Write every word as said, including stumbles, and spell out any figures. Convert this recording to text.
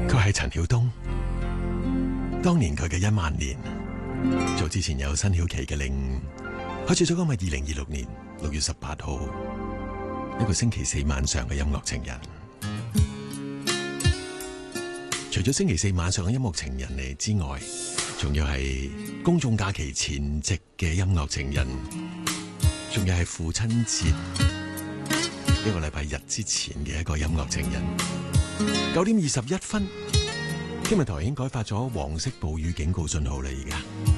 佢係陳曉東，當年佢嘅一萬年，早之前有辛曉琪嘅領悟，開始咗今日二零二六年六月十八號一個星期四晚上嘅音樂情人。除咗星期四晚上嘅音樂情人嚟之外，仲要係公眾假期前夕嘅音樂情人，仲要係父親節呢個禮拜日之前嘅一個音樂情人。九點二十一分，今日台已經改發咗黃色暴雨警告信號啦，而家。